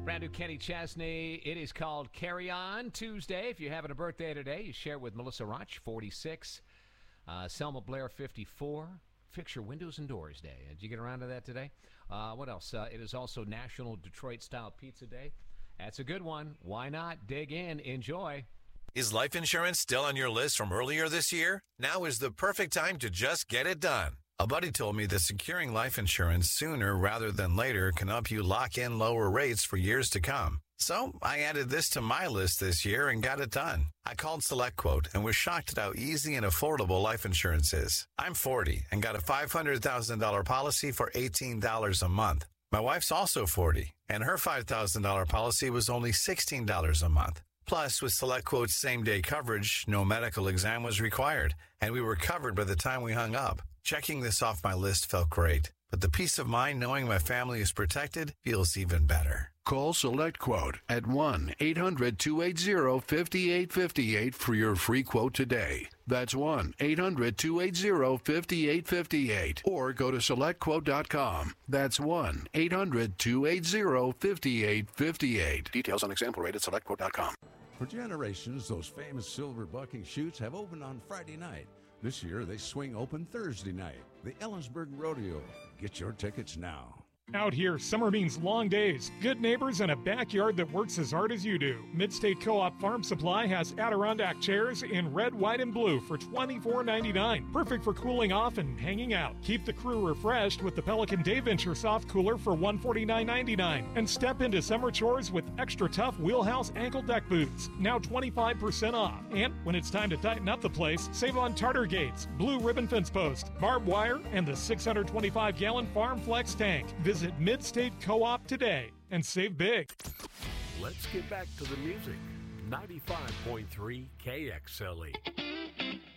Brand new Kenny Chesney. It is called Carry On Tuesday. If you're having a birthday today, you share with Melissa Roch, 46. Selma Blair, 54. Fix Your Windows and Doors Day. Did you get around to that today? What else? It is also National Detroit-Style Pizza Day. That's a good one. Why not? Dig in. Enjoy. Is life insurance still on your list from earlier this year? Now is the perfect time to just get it done. A buddy told me that securing life insurance sooner rather than later can help you lock in lower rates for years to come. So I added this to my list this year and got it done. I called SelectQuote and was shocked at how easy and affordable life insurance is. I'm 40 and got a $500,000 policy for $18 a month. My wife's also 40, and her $5,000 policy was only $16 a month. Plus, with SelectQuote's same-day coverage, no medical exam was required, and we were covered by the time we hung up. Checking this off my list felt great, but the peace of mind knowing my family is protected feels even better. Call SelectQuote at 1-800-280-5858 for your free quote today. That's 1-800-280-5858. Or go to SelectQuote.com. That's 1-800-280-5858. Details on example rate at SelectQuote.com. For generations, those famous silver bucking chutes have opened on Friday night. This year, they swing open Thursday night. The Ellensburg Rodeo. Get your tickets now. Out here, summer means long days, good neighbors, and a backyard that works as hard as you do. Midstate Co-op Farm Supply has Adirondack chairs in red, white, and blue for $24.99. Perfect for cooling off and hanging out. Keep the crew refreshed with the Pelican Day Venture Soft Cooler for $149.99. And step into summer chores with extra tough Wheelhouse ankle deck boots, now 25% off. And when it's time to tighten up the place, save on tartar gates, blue ribbon fence post, barbed wire, and the 625-gallon Farm Flex tank. Visit Midstate Co-op today and save big. Let's get back to the music. 95.3 KXLE.